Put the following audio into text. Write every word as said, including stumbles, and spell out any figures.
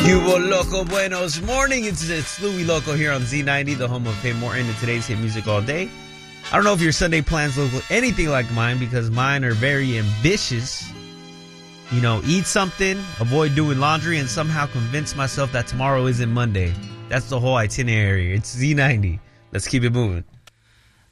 Cubo Loco Buenos morning. It's, it's Louis Loco here on Z ninety, the home of Faye Morton and today's hit music all day. I don't know if your Sunday plans look anything like mine because mine are very ambitious. You know, eat something, avoid doing laundry, and somehow convince myself that tomorrow isn't Monday. That's the whole itinerary. It's Z ninety. Let's keep it moving.